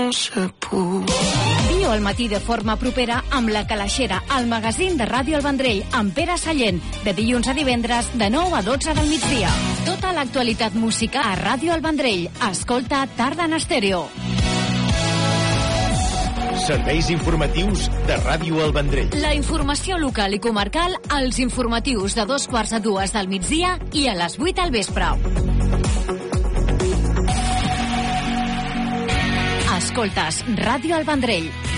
no se puc. Viu al matí de forma propera amb La Calaixera, el magazín de Ràdio El Vendrell, amb Pere Sallent, de dilluns a divendres, de 9 a 12 del migdia. Tota l'actualitat musical a Ràdio El Vendrell. Escolta Tarda en Estèreo. Serveis informatius de Ràdio El Vendrell. La informació local i comarcal als informatius de 2:45 del migdia i a les 8 al vespre. Escoltes Ràdio El Vendrell.